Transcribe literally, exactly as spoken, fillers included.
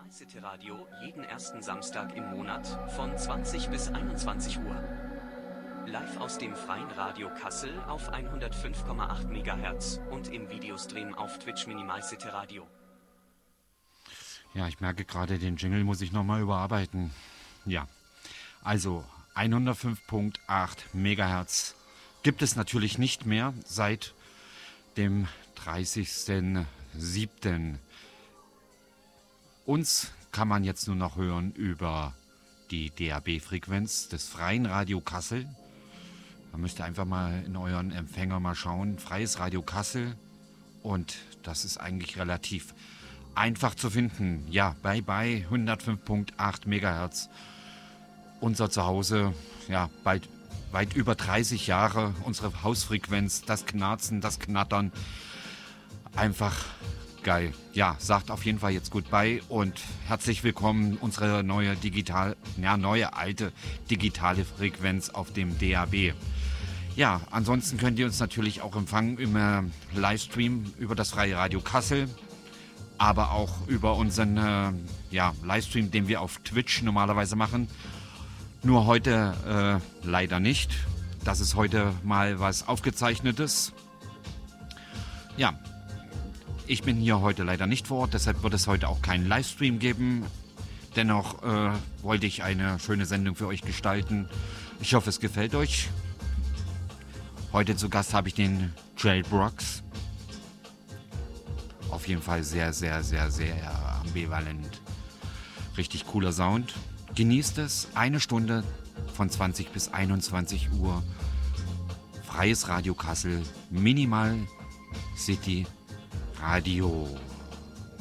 City Radio, jeden ersten Samstag im Monat, von zwanzig bis einundzwanzig Uhr. Live aus dem Freien Radio Kassel auf hundertfünf Komma acht Megahertz und im Videostream auf Twitch Minimal City Radio. Ja, ich merke gerade, den Jingle muss ich nochmal überarbeiten. Ja, also hundertfünf Komma acht Megahertz gibt es natürlich nicht mehr seit dem dreißigsten siebten Uns kann man jetzt nur noch hören über die D A B-Frequenz des Freien Radio Kassel. Da müsst ihr einfach mal in euren Empfänger mal schauen. Freies Radio Kassel. Und das ist eigentlich relativ einfach zu finden. Ja, bye bye, hundertfünf Komma acht Megahertz. Unser Zuhause, ja, bald weit über dreißig Jahre. Unsere Hausfrequenz, das Knarzen, das Knattern. Einfach geil. Ja, sagt auf jeden Fall jetzt Goodbye und herzlich willkommen, unsere neue digital, ja, neue alte digitale Frequenz auf dem D A B. Ja, ansonsten könnt ihr uns natürlich auch empfangen im äh, Livestream über das Freie Radio Kassel, aber auch über unseren äh, ja, Livestream, den wir auf Twitch normalerweise machen. Nur heute äh, leider nicht. Das ist heute mal was Aufgezeichnetes. Ja, ich bin hier heute leider nicht vor Ort, deshalb wird es heute auch keinen Livestream geben. Dennoch äh, wollte ich eine schöne Sendung für euch gestalten. Ich hoffe, es gefällt euch. Heute zu Gast habe ich den Jailbrox. Auf jeden Fall sehr, sehr, sehr, sehr ambivalent. Richtig cooler Sound. Genießt es. Eine Stunde von zwanzig bis einundzwanzig Uhr. Freies Radio Kassel. Minimal City Radio.